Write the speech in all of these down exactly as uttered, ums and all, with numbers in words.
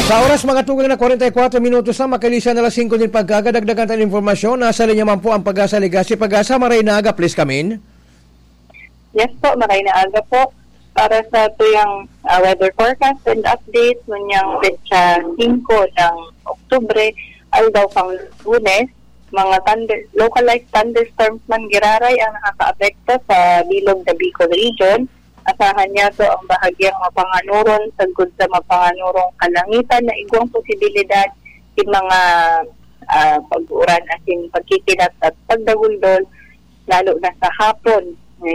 Sa oras mga tugang na forty-four minutos na makalisa na alas five din pagkagadagdagan tayo informasyon. Nasa linya man po ang Pag-asa Legacy. Pag-asa, Maray na aga, please come in. Yes po, Maray na aga po. Para sa tuyang uh, weather forecast and update, nunyang petsa five ng Oktubre, aldaw pang Lunes, mga thunder, localized thunderstorms man giraray ang nakaka-apekto sa bilog na Bicol region. Asahan niya to ang bahagyang mapanganuron sagud sa mapanganurong kalangitan na igwang posibilidad in mga uh, pag-uran asin pagkikilat at pagdaguldol lalo na sa hapon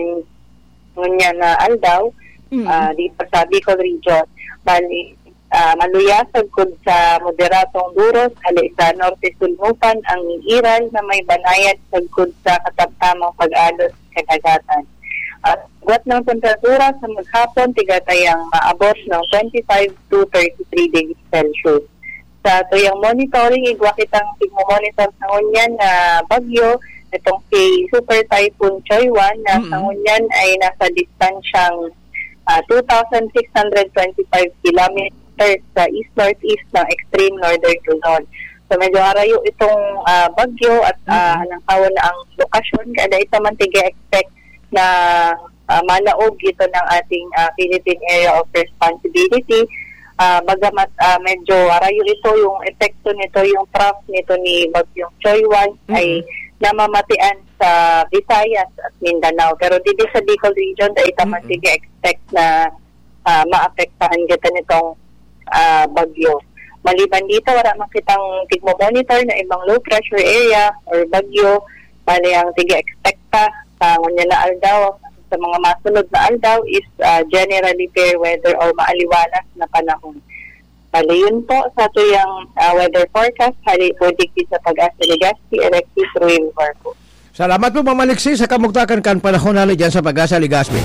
ngunya na aldaw mm-hmm. uh, dito sa Bicol region. Bali uh, maluya sagud sa moderatong duros hali sa norte sulmupan ang iral na may banayad sagud sa katamtamang pag-alos kadagatan. At uh, ng temperatura sa maghapon, tigatayang maabot ng twenty-five to thirty-three degrees Celsius. Sa tuyang monitoring, igwa kitang tigmo-monitor sa ngunyan na bagyo, itong si Super Typhoon Choywan, na mm-hmm. sa ngunyan ay nasa distansyang uh, two thousand six hundred twenty-five kilometers sa east-northeast ng extreme northern Luzon. So medyo arayo itong uh, bagyo at uh, mm-hmm. nangkawan na ang lokasyon, kada ito man tig-expect na uh, malaog ito ng ating uh, Philippine Area of Responsibility. Uh, bagamat uh, medyo arayo ito yung epekto nito, yung trough nito ni Bagyong Choywan mm-hmm. ay namamatian sa Visayas at Mindanao. Pero dito sa Bicol region, dahil mm-hmm. man sige expect na uh, maapektahan kita nitong uh, bagyo. Maliban dito, wala makitang tigmo-monitor na ibang low pressure area or bagyo. Bali ang sige expecta sa ngunya na aldaw sa mga masunod na aldaw is uh, generally fair weather o maaliwalas na panahon. Bali yun po sa tuyang uh, weather forecast hali predicted sa Pag-asa Legacy Alexis Ruivar po. Salamat po Ma'am Alexis sa kamugtakan kan panahon hali dyan sa Pag-asa Legacy.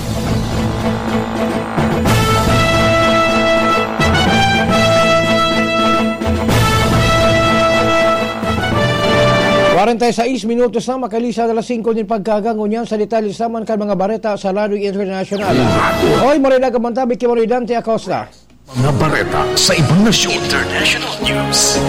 forty-six minutos na makalisa na alas five din pagkagango niyan sa detalye saman kan mga bareta sa Ladoy International. Hoy, Morena Gamantabi, Kimori Dante Acosta. Mga bareta sa ibang nasyon. International News.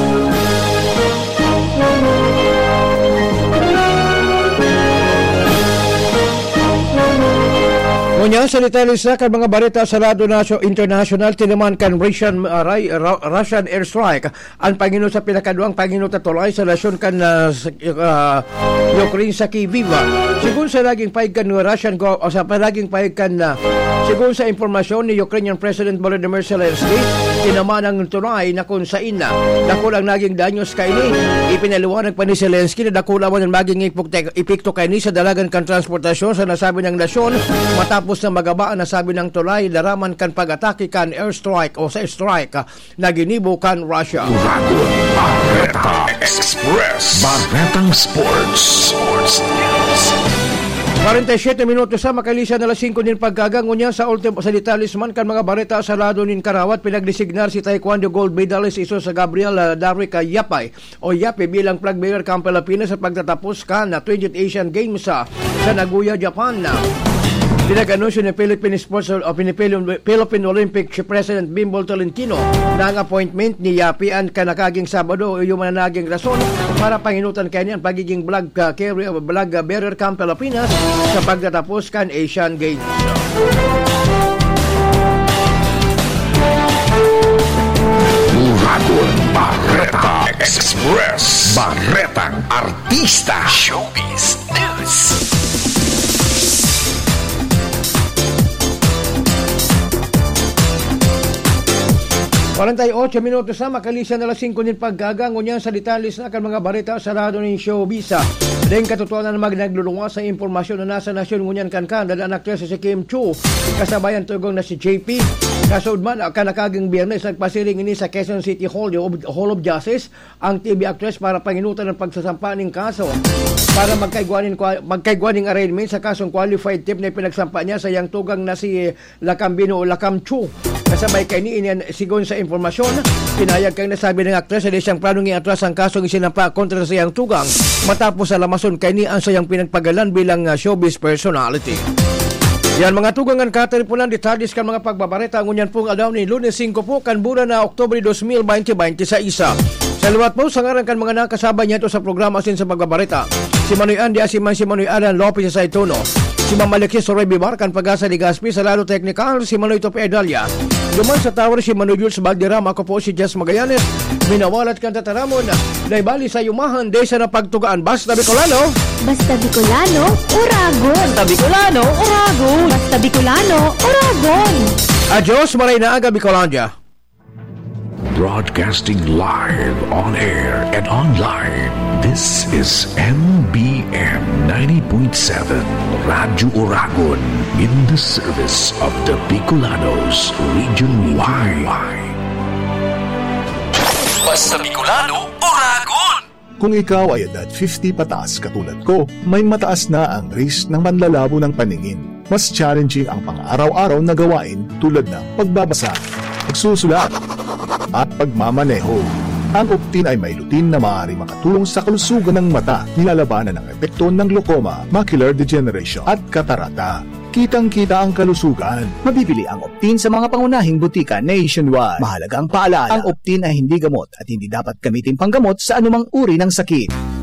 Ngunyan sa detalye sa kan mga bareta sa Ladoy International, tinaman kan Russian, uh, Russian airstrike ang Panginoon sa pinakaduang Panginoon tatulay sa lasyon kan uh, uh, Ukraine sa Kyiv. Sigun sa laging paig kan Russian o sa palaging paig kan uh, sigun sa informasyon ni Ukrainian President Volodymyr Zelensky, tinaman ang tulay na kung sa ina dakulang naging danyos kaini. Ipinaliwanag pa ni Zelensky na dakula man ang maging ipikto kaini sa dalagan kan transportasyon sa nasabi ng lasyon matapos na magabaan na sabi ng tulay laraman kan pag-atake kan airstrike o sa strike na ginibo kan Russia. Bareta Express. Baretang Sports. Sports News. forty-seven minutos sa makalisa na alas five din pagkagango niya sa ultimo sa detalisman kan mga bareta sa lado nin Karawat pinagdesignar si Taekwondo gold medalist iso sa Gabriel uh, Darrick Yapay o Yape bilang flag bearer kan Pilipinas sa pagtatapos kan na twentieth Asian Games uh, sa Nagoya, Japan na. Pinag-anunsyo ni Philippine Sports o Philippine Olympic President Bimbo Tolentino na ang appointment ni Yapi ang kanakaging Sabado o yung mananaging rason para panginutan kanya ang pagiging vlog uh, carrier o vlog uh, bearer camp Pilipinas sa pagtatapos kan Asian Games. Buhagon Bareta Express. Baretang Artista. Showbiz News. forty-eight minutos na makalisa na alas five din pagkagango niyan sa detalis na kan mga bareta sa lado ng showbiz. Dahil katotohanan na magnaglulunga sa impormasyon na nasa nasyon ngunyan kan kan dala aktres si Kim Chu kasabayan tugong na si J P kasaud man kanakaging Biyernes nagpasiring ini sa Quezon City Hall Hall of Justice ang T V actress para panginutan ng pagsasampa ng kaso para magkaigwanin magkaigwaning arraignment sa kasong qualified tip na pinagsampa niya sa yang tugang na si Lacambino o Lacam Chu. Kasabay kay ni inian sigon sa informasyon, pinayag kang nasabi ng aktres sa siyang planong iatras ang kasong isinampa kontra sa iyang tugang matapos sa lamason kay ni ang sayang pinagpagalan bilang uh, showbiz personality. Yan mga tugangan kataripunan detalles kan mga pagbabareta ngunyan pong adaw ni Lunes singko po kan bulan na Oktubre twenty twenty sa isa. Salamat po sa ngaran kan mga nakasabay niya ito sa programa sin sa pagbabareta. Si Manoy Andy Asiman, si Manoy Alan Lopez sa Saitono, si Ma'am Alexis Soray Bibar kan Pag-asa Ligaspi sa Lalo Technical, si Manoy Tope Edalia. Duman sa tower si Manoy Jules Valderrama, ako po si Jess Magallanes. Minawalat kan tataramon na ibali sa yumahan desa na pagtugaan. Basta Bicolano, Basta Bicolano, Uragon. Basta Bicolano, Uragon. Basta Bicolano, Uragon. adios, maray na aga Bicolandia. Broadcasting live on air and online. This is M B M ninety point seven Radyo Uragon in the service of the Bicolanos Region Y. Basta Bicolano, Uragon! Kung ikaw ay edad fifty pataas katulad ko, may mataas na ang risk ng panlalabo ng paningin. Mas challenging ang pang-araw-araw na gawain tulad ng pagbabasa, pagsusulat, at pagmamaneho. Ang Optin ay may lutin na maaari makatulong sa kalusugan ng mata, nilalabanan ng epekto ng glaucoma, macular degeneration at katarata. Kitang-kita ang kalusugan. Mabibili ang Optin sa mga pangunahing butika nationwide. Mahalaga ang paalala, ang Optin ay hindi gamot at hindi dapat gamitin panggamot sa anumang uri ng sakit.